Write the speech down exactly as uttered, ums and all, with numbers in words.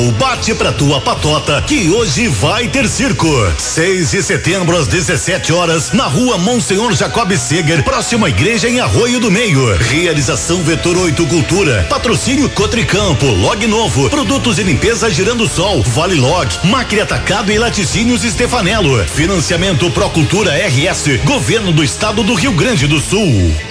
Bate pra tua patota que hoje vai ter circo. seis de setembro às dezessete horas na rua Monsenhor Jacob Seger, próxima à igreja em Arroio do Meio. Realização Vetor oito Cultura. Patrocínio Cotricampo, Log Novo, Produtos de Limpeza Girando Sol, Vale Log, Macri Atacado e Laticínios Stefanello. Financiamento Procultura R S, Governo do Estado do Rio Grande do Sul.